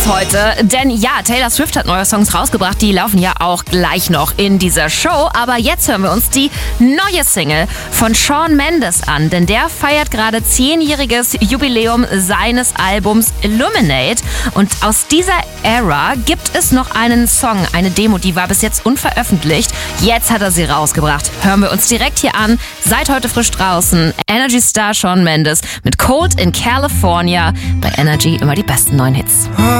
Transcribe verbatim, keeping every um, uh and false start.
heute, denn ja, Taylor Swift hat neue Songs rausgebracht, die laufen ja auch gleich noch in dieser Show, aber jetzt hören wir uns die neue Single von Shawn Mendes an, denn der feiert gerade zehnjähriges Jubiläum seines Albums Illuminate und aus dieser Ära gibt es noch einen Song, eine Demo, die war bis jetzt unveröffentlicht, jetzt hat er sie rausgebracht, hören wir uns direkt hier an, seit heute frisch draußen, Energy Star Shawn Mendes mit Cold in California, bei Energy immer die besten neuen Hits.